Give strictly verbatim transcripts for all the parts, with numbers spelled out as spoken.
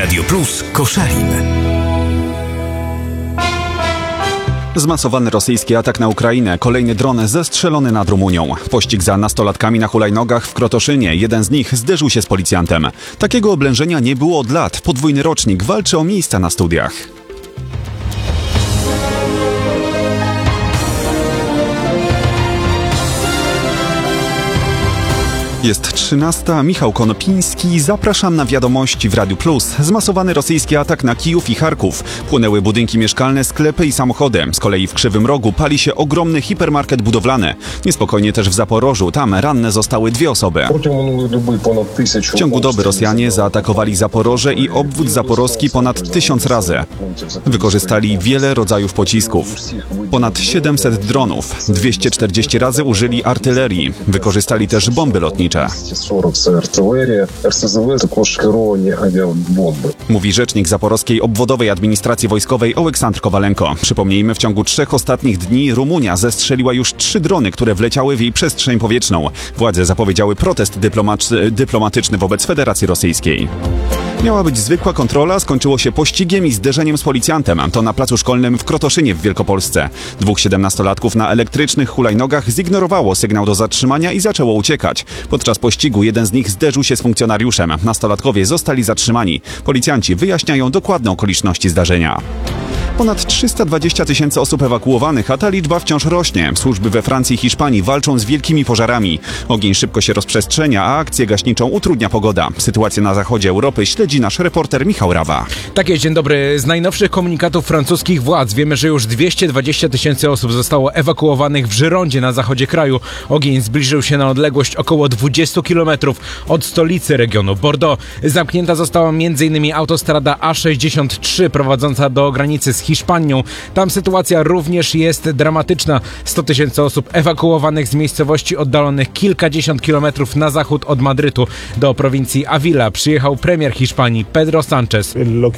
Radio Plus Koszalin. Zmasowany rosyjski atak na Ukrainę. Kolejny dron zestrzelony nad Rumunią. Pościg za nastolatkami na hulajnogach w Krotoszynie. Jeden z nich zderzył się z policjantem. Takiego oblężenia nie było od lat. Podwójny rocznik walczy o miejsca na studiach. Jest trzynasta. Michał Konopiński. Zapraszam na wiadomości w Radiu Plus. Zmasowany rosyjski atak na Kijów i Charków. Płonęły budynki mieszkalne, sklepy i samochody. Z kolei w Krzywym Rogu pali się ogromny hipermarket budowlany. Niespokojnie też w Zaporożu. Tam ranne zostały dwie osoby. W ciągu doby Rosjanie zaatakowali Zaporoże i obwód zaporowski ponad tysiąc razy. Wykorzystali wiele rodzajów pocisków. Ponad siedemset dronów. dwieście czterdzieści razy użyli artylerii. Wykorzystali też bomby lotnicze. Mówi rzecznik Zaporowskiej Obwodowej Administracji Wojskowej Oleksandr Kowalenko. Przypomnijmy, w ciągu trzech ostatnich dni Rumunia zestrzeliła już trzy drony, które wleciały w jej przestrzeń powietrzną. Władze zapowiedziały protest dyplomacz- dyplomatyczny wobec Federacji Rosyjskiej. Miała być zwykła kontrola, skończyło się pościgiem i zderzeniem z policjantem. To na placu szkolnym w Krotoszynie w Wielkopolsce. Dwóch siedemnastolatków na elektrycznych hulajnogach zignorowało sygnał do zatrzymania i zaczęło uciekać. Podczas pościgu jeden z nich zderzył się z funkcjonariuszem. Nastolatkowie zostali zatrzymani. Policjanci wyjaśniają dokładne okoliczności zdarzenia. Ponad trzysta dwadzieścia tysięcy osób ewakuowanych, a ta liczba wciąż rośnie. Służby we Francji i Hiszpanii walczą z wielkimi pożarami. Ogień szybko się rozprzestrzenia, a akcję gaśniczą utrudnia pogoda. Sytuację na zachodzie Europy śledzi nasz reporter Michał Rawa. Tak jest, dzień dobry. Z najnowszych komunikatów francuskich władz wiemy, że już dwieście dwadzieścia tysięcy osób zostało ewakuowanych w Żyrondzie na zachodzie kraju. Ogień zbliżył się na odległość około dwadzieścia kilometrów od stolicy regionu Bordeaux. Zamknięta została m.in. autostrada A sześćdziesiąt trzy prowadząca do granicy z Hiszpanią. Tam sytuacja również jest dramatyczna. sto tysięcy osób ewakuowanych z miejscowości oddalonych kilkadziesiąt kilometrów na zachód od Madrytu. Do prowincji Avila przyjechał premier Hiszpanii Pedro Sánchez.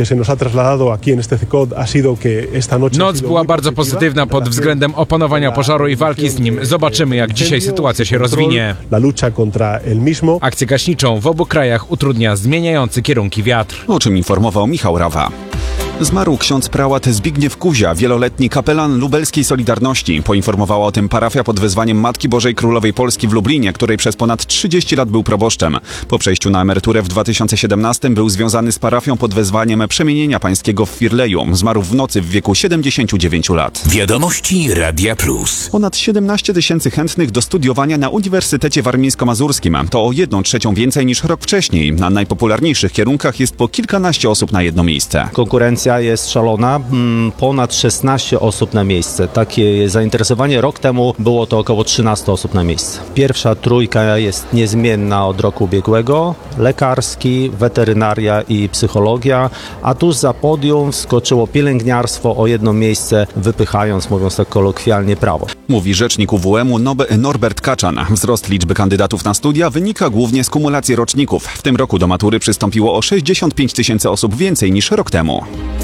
Noc była bardzo pozytywna pod względem opanowania pożaru i walki z nim. Zobaczymy, jak dzisiaj sytuacja się rozwinie. Akcję gaśniczą w obu krajach utrudnia zmieniający kierunki wiatr. O czym informował Michał Rawa. Zmarł ksiądz prałat Zbigniew Kuzia, wieloletni kapelan lubelskiej Solidarności. Poinformowała o tym parafia pod wezwaniem Matki Bożej Królowej Polski w Lublinie, której przez ponad trzydzieści lat był proboszczem. Po przejściu na emeryturę w dwa tysiące siedemnastym był związany z parafią pod wezwaniem Przemienienia Pańskiego w Firleju. Zmarł w nocy w wieku siedemdziesięciu dziewięciu lat. Wiadomości Radia Plus. Ponad siedemnaście tysięcy chętnych do studiowania na Uniwersytecie Warmińsko-Mazurskim. To o jedną trzecią więcej niż rok wcześniej. Na najpopularniejszych kierunkach jest po kilkanaście osób na jedno miejsce. Konkurencja jest szalona, ponad szesnaście osób na miejsce. Takie zainteresowanie rok temu było to około trzynaście osób na miejsce. Pierwsza trójka jest niezmienna od roku ubiegłego, lekarski, weterynaria i psychologia, a tuż za podium wskoczyło pielęgniarstwo o jedno miejsce, wypychając, mówiąc tak kolokwialnie, prawo. Mówi rzecznik U W M-u Norbert Kaczan. Wzrost liczby kandydatów na studia wynika głównie z kumulacji roczników. W tym roku do matury przystąpiło o sześćdziesiąt pięć tysięcy osób więcej niż rok temu.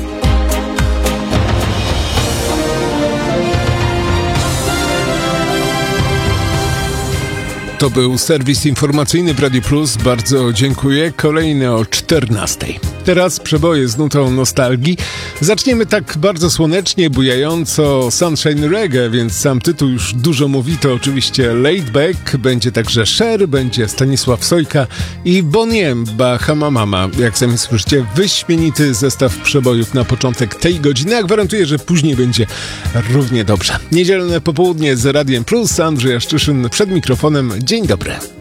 To był serwis informacyjny w Radiu Plus. Bardzo dziękuję. Kolejny o czternastej. Teraz przeboje z nutą nostalgii. Zaczniemy tak bardzo słonecznie, bujająco Sunshine Reggae, więc sam tytuł już dużo mówi. To oczywiście Laid Back, będzie także Cher, będzie Stanisław Sojka i Bonnie M, Bahama Mama. Jak sami słyszycie, wyśmienity zestaw przebojów na początek tej godziny, a gwarantuję, że później będzie równie dobrze. Niedzielne popołudnie z Radiem Plus, Andrzej Jaszczyszyn przed mikrofonem. Dzień dobry.